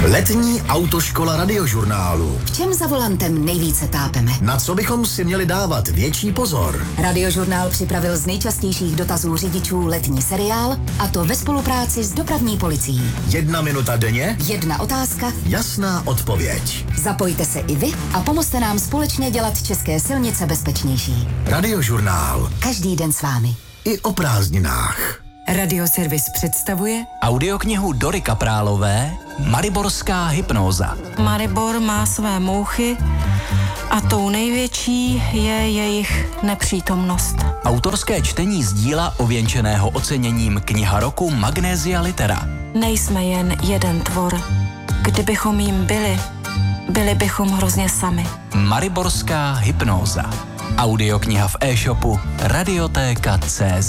Letní autoškola Radiožurnálu. V čem za volantem nejvíce tápeme? Na co bychom si měli dávat větší pozor? Radiožurnál připravil z nejčastějších dotazů řidičů letní seriál, a to ve spolupráci s dopravní policií. 1 minuta denně, 1 otázka, jasná odpověď. Zapojte se i vy a pomozte nám společně dělat české silnice bezpečnější. Radiožurnál. Každý den s vámi. I o prázdninách. Radioservis představuje audioknihu Dory Kaprálové Mariborská hypnóza. Maribor má své mouchy a tou největší je jejich nepřítomnost. Autorské čtení z díla ověnčeného oceněním Kniha roku Magnesia Litera. Nejsme jen jeden tvor. Kdybychom jim byli bychom hrozně sami. Mariborská hypnóza. Audiokniha v e-shopu Radioteka.cz.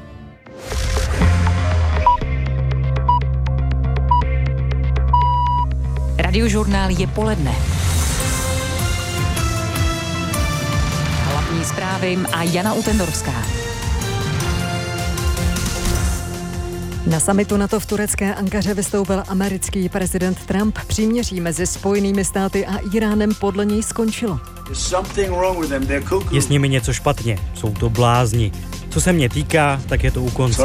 Radiožurnál je poledne. Hlavní zprávy a Jana Utendorská. Na summitu NATO v turecké Ankaře vystoupil americký prezident Trump. Příměří mezi Spojenými státy a Iránem podle něj skončilo. Je s nimi něco špatně, jsou to blázni. Co se mě týká, tak je to u konce.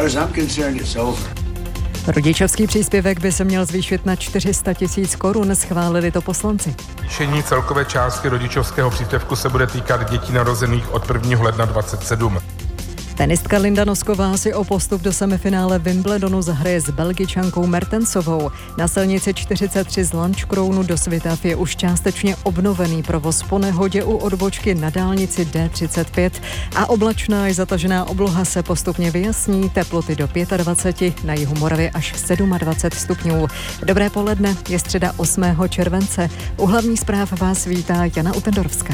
Rodičovský příspěvek by se měl zvýšit na 400 000 korun, schválili to poslanci. Zvýšení celkové částky rodičovského příspěvku se bude týkat dětí narozených od 1. ledna 2027. Tenistka Linda Nosková si o postup do semifinále Wimbledonu zahraje s Belgičankou Mertensovou. Na silnici 43 z Lanškrounu do Svitav je už částečně obnovený provoz po nehodě u odbočky na dálnici D35 a oblačná i zatažená obloha se postupně vyjasní, teploty do 25, na jihu Moravy až 27 stupňů. Dobré poledne, je středa 8. července. U hlavních zpráv vás vítá Jana Utendorská.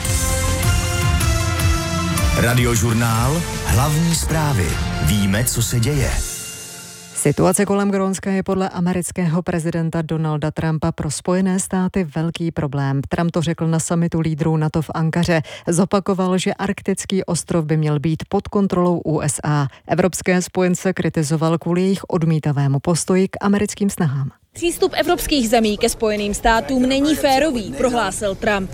Radiožurnál. Hlavní zprávy. Víme, co se děje. Situace kolem Grónska je podle amerického prezidenta Donalda Trumpa pro Spojené státy velký problém. Trump to řekl na summitu lídrů NATO v Ankaře. Zopakoval, že arktický ostrov by měl být pod kontrolou USA. Evropské spojence kritizoval kvůli jejich odmítavému postoji k americkým snahám. Přístup evropských zemí ke Spojeným státům není férový, prohlásil Trump.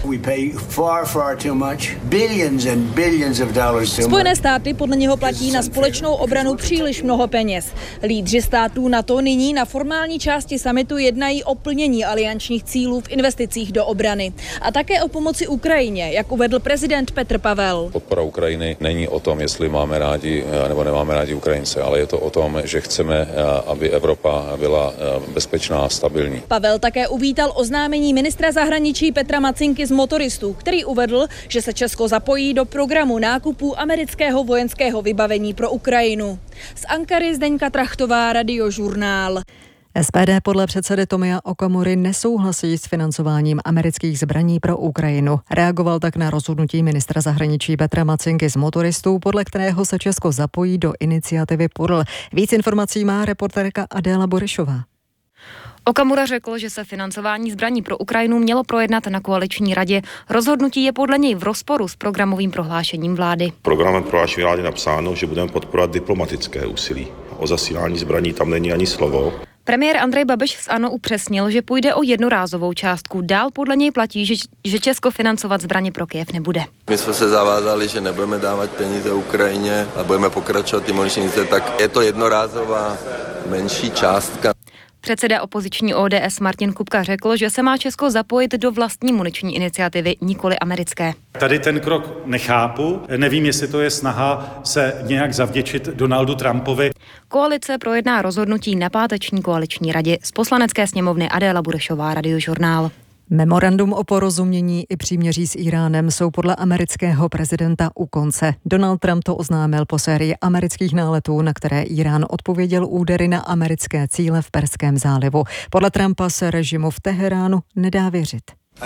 Spojené státy podle něho platí na společnou obranu příliš mnoho peněz. Lídři států NATO nyní na formální části summitu jednají o plnění aliančních cílů v investicích do obrany a také o pomoci Ukrajině, jak uvedl prezident Petr Pavel. Podpora Ukrajiny není o tom, jestli máme rádi nebo nemáme rádi Ukrajince, ale je to o tom, že chceme, aby Evropa byla bezpečná a stabilní. Pavel také uvítal oznámení ministra zahraničí Petra Macinky z Motoristů, který uvedl, že se Česko zapojí do programu nákupu amerického vojenského vybavení pro Ukrajinu. Z Ankary Zdeňka Trachtová, Radiožurnál. SPD podle předsedy Tomia Okamury nesouhlasí s financováním amerických zbraní pro Ukrajinu. Reagoval tak na rozhodnutí ministra zahraničí Petra Macinky z Motoristů, podle kterého se Česko zapojí do iniciativy PURL. Víc informací má reportérka Adéla Borešová. Okamura řekl, že se financování zbraní pro Ukrajinu mělo projednat na koaliční radě. Rozhodnutí je podle něj v rozporu s programovým prohlášením vlády. V programovém prohlášení vlády napsáno, že budeme podporovat diplomatické úsilí. O zasílání zbraní tam není ani slovo. Premiér Andrej Babiš z ANO upřesnil, že půjde o jednorázovou částku. Dál podle něj platí, že Česko financovat zbraně pro Kyjev nebude. My jsme se zavázali, že nebudeme dávat peníze Ukrajině a budeme pokračovat ty muničnice, tak je to jednorázová menší částka. Předseda opoziční ODS Martin Kupka řekl, že se má Česko zapojit do vlastní muniční iniciativy, nikoli americké. Tady ten krok nechápu, nevím, jestli to je snaha se nějak zavděčit Donaldu Trumpovi. Koalice projedná rozhodnutí na páteční koaliční radě. Z Poslanecké sněmovny Adéla Burešová, Radiožurnál. Memorandum o porozumění i příměří s Iránem jsou podle amerického prezidenta u konce. Donald Trump to oznámil po sérii amerických náletů, na které Irán odpověděl údery na americké cíle v Perském zálivu. Podle Trumpa se režimu v Teheránu nedá věřit.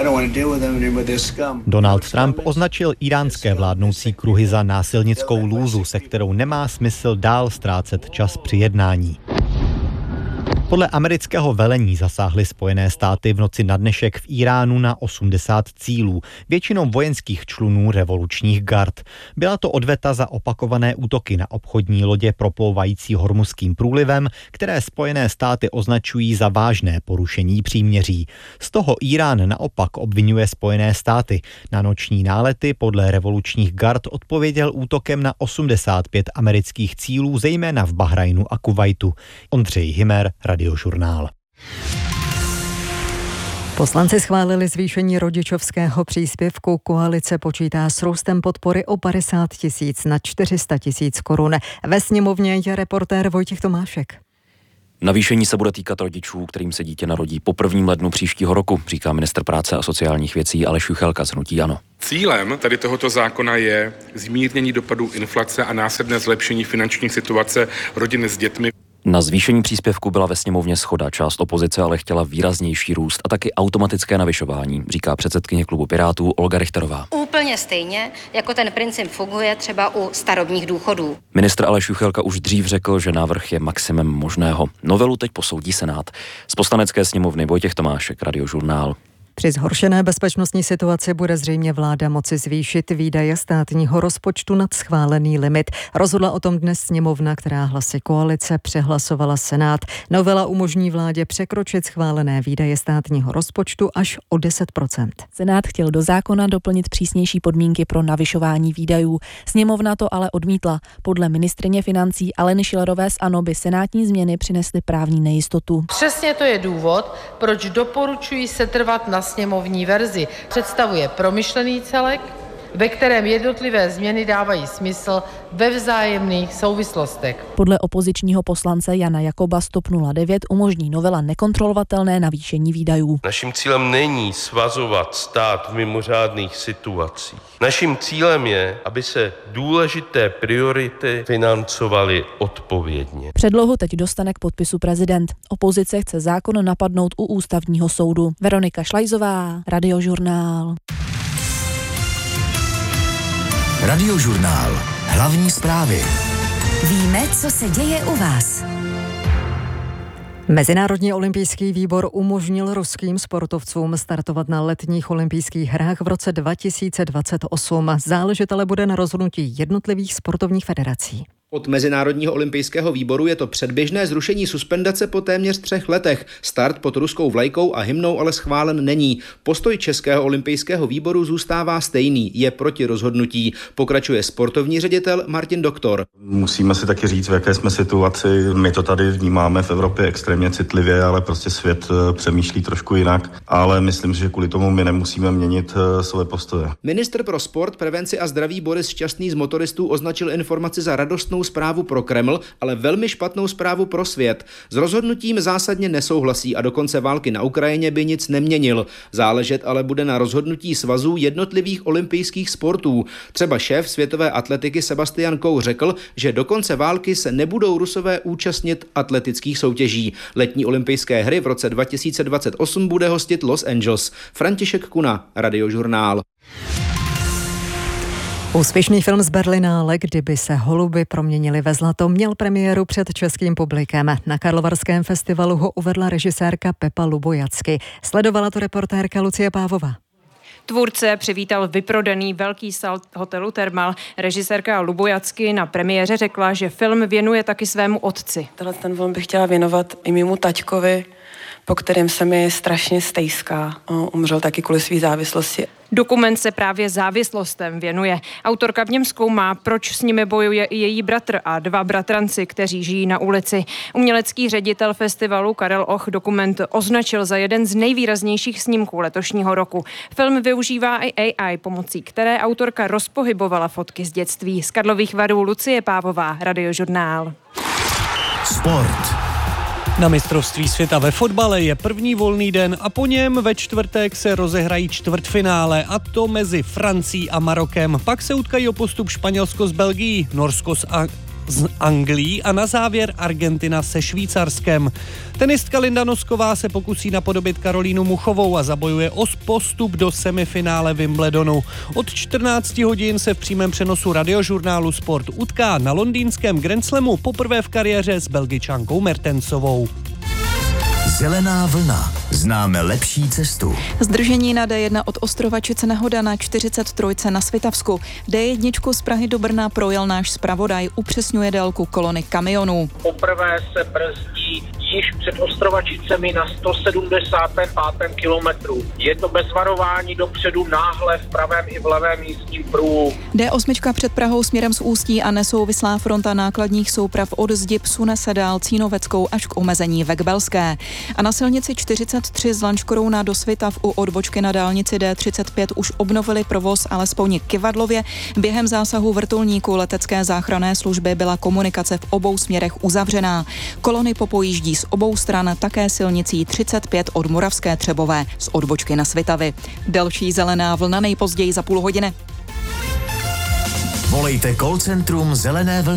Donald Trump označil iránské vládnoucí kruhy za násilnickou lůzu, se kterou nemá smysl dál ztrácet čas při jednání. Podle amerického velení zasáhly Spojené státy v noci na dnešek v Iránu na 80 cílů, většinou vojenských člunů revolučních gard. Byla to odveta za opakované útoky na obchodní lodě proplouvající Hormuzským průlivem, které Spojené státy označují za vážné porušení příměří. Z toho Irán naopak obvinuje Spojené státy. Na noční nálety podle revolučních gard odpověděl útokem na 85 amerických cílů, zejména v Bahrajnu a Kuvajtu. Ondřej Himer, Radiožurnál. Poslanci schválili zvýšení rodičovského příspěvku. Koalice počítá s růstem podpory o 50 000 na 400 000 korun. Ve sněmovně je reportér Vojtěch Tomášek. Navýšení se bude týkat rodičů, kterým se dítě narodí po 1. lednu příštího roku, říká ministr práce a sociálních věcí Aleš Juchelka z hnutí ANO. Cílem tady tohoto zákona je zmírnění dopadů inflace a následné zlepšení finanční situace rodin s dětmi. Na zvýšení příspěvku byla ve sněmovně shoda, část opozice ale chtěla výraznější růst a taky automatické navyšování, říká předsedkyně klubu Pirátů Olga Richterová. Úplně stejně, jako ten princip funguje třeba u starobních důchodů. Ministr Aleš Juchelka už dřív řekl, že návrh je maximem možného. Novelu teď posoudí Senát. Z Poslanecké sněmovny Vojtěch Tomášek, Radiožurnál. Při zhoršené bezpečnostní situaci bude zřejmě vláda moci zvýšit výdaje státního rozpočtu nad schválený limit. Rozhodla o tom dnes sněmovna, která hlasy koalice přehlasovala Senát. Novela umožní vládě překročit schválené výdaje státního rozpočtu až o 10%. Senát chtěl do zákona doplnit přísnější podmínky pro navyšování výdajů. Sněmovna to ale odmítla. Podle ministryně financí Aleny Schillerové z ANO by senátní změny přinesly právní nejistotu. Přesně to je důvod, proč doporučuji setrvat na sněmovní verzi. Představuje promyšlený celek, ve kterém jednotlivé změny dávají smysl ve vzájemných souvislostech. Podle opozičního poslance Jana Jakoba z TOP 09 umožní novela nekontrolovatelné navýšení výdajů. Naším cílem není svazovat stát v mimořádných situacích. Naším cílem je, aby se důležité priority financovaly odpovědně. Předlohu teď dostane k podpisu prezident. Opozice chce zákon napadnout u ústavního soudu. Veronika Šlajzová, Radiožurnál. Radiožurnál. Hlavní zprávy. Víme, co se děje u vás. Mezinárodní olympijský výbor umožnil ruským sportovcům startovat na letních olympijských hrách v roce 2028. Záležet ale bude na rozhodnutí jednotlivých sportovních federací. Od Mezinárodního olympijského výboru je to předběžné zrušení suspendace po téměř 3 letech. Start pod ruskou vlajkou a hymnou ale schválen není. Postoj Českého olympijského výboru zůstává stejný, je proti rozhodnutí. Pokračuje sportovní ředitel Martin Doktor. Musíme si taky říct, v jaké jsme situaci. My to tady vnímáme v Evropě extrémně citlivě, ale prostě svět přemýšlí trošku jinak. Ale myslím, že kvůli tomu my nemusíme měnit své postoje. Ministr pro sport, prevenci a zdraví Boris Šťastný z motoristů označil informaci za radostnou zprávu pro Kreml, ale velmi špatnou zprávu pro svět. S rozhodnutím zásadně nesouhlasí a do konce války na Ukrajině by nic neměnil. Záležet ale bude na rozhodnutí svazů jednotlivých olympijských sportů. Třeba šéf světové atletiky Sebastian Coe řekl, že do konce války se nebudou Rusové účastnit atletických soutěží. Letní olympijské hry v roce 2028 bude hostit Los Angeles. František Kuna, Radiožurnál. Úspěšný film z Berlinále, kdyby se holuby proměnily ve zlato, měl premiéru před českým publikem. Na Karlovarském festivalu ho uvedla režisérka Pepa Lubojacky. Sledovala to reportérka Lucie Pávová. Tvůrce přivítal vyprodaný velký sál hotelu Thermal. Režisérka Lubojacky na premiéře řekla, že film věnuje taky svému otci. Ten film bych chtěla věnovat i mému taťkovi, po kterém se mi strašně stejská. Umřel taky kvůli své závislosti. Dokument se právě závislostem věnuje. Autorka v něm zkoumá, proč s nimi bojuje i její bratr a 2 bratranci, kteří žijí na ulici. Umělecký ředitel festivalu Karel Och dokument označil za jeden z nejvýraznějších snímků letošního roku. Film využívá i AI, pomocí které autorka rozpohybovala fotky z dětství. Z Karlových Varů Lucie Pávová, Radiožurnál. Sport. Na mistrovství světa ve fotbale je první volný den a po něm ve čtvrtek se rozehrají čtvrtfinále, a to mezi Francií a Marokem. Pak se utkají o postup Španělsko s Belgií, Norsko s Anglií a na závěr Argentina se Švýcarskem. Tenistka Linda Nosková se pokusí napodobit Karolínu Muchovou a zabojuje o postup do semifinále Wimbledonu. Od 14 hodin se v přímém přenosu Radiožurnálu Sport utká na londýnském Grand Slamu poprvé v kariéře s Belgičankou Mertensovou. Zelená vlna. Známe lepší cestu. Zdržení na D1 od Ostrovačice nehoda na 43 na Svitavsku. D1 z Prahy do Brna projel náš zpravodaj, upřesňuje délku kolony kamionů. Poprvé se brzdí již před Ostrovačicemi na 175. kilometru. Je to bez varování dopředu, náhle v pravém i v levém jízdním pruhu. D8 před Prahou směrem z Ústí a nesouvislá fronta nákladních souprav od zdi sune se dál Cínoveckou až k omezení ve Kbelské. A na silnici 43 z Lanškrouna do Svitav u odbočky na dálnici D35 už obnovili provoz alespoň Kyvadlově. Během zásahu vrtulníku letecké záchranné služby byla komunikace v obou směrech uzavřená. Kolony popojíždí z obou stran také silnicí 35 od Moravské Třebové z odbočky na Svitavy. Další zelená vlna nejpozději za půl hodiny. Volejte call centrum Zelené vlny.